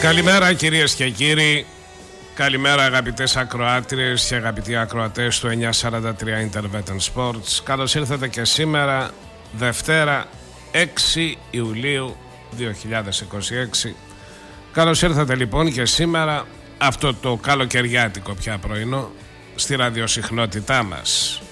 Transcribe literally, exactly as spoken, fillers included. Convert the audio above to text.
Καλημέρα κυρίες και κύριοι, καλημέρα αγαπητές ακροάτριες και αγαπητοί ακροατές του εννιακόσια σαράντα τρία Intervet Sports. Καλώς ήρθατε και σήμερα, Δευτέρα έξι Ιουλίου δύο χιλιάδες είκοσι έξι. Καλώς ήρθατε λοιπόν και σήμερα, αυτό το καλοκαιριάτικο πια πρωινό, στη ραδιοσυχνότητά μας.